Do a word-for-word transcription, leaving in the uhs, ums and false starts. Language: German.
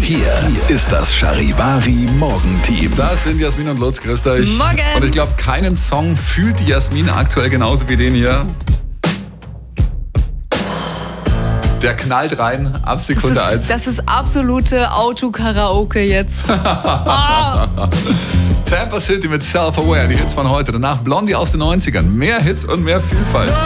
Hier ist das Charivari Morgenteam. Das sind Jasmin und Lutz, grüßt euch. Morgen. Und ich glaube, keinen Song fühlt die Jasmin aktuell genauso wie den hier. Der knallt rein ab Sekunde Das ist, eins. das ist absolute Auto-Karaoke jetzt. Oh. Tampa City mit Self-Aware, die Hits von heute. Danach Blondie aus den neunzigern. Mehr Hits und mehr Vielfalt.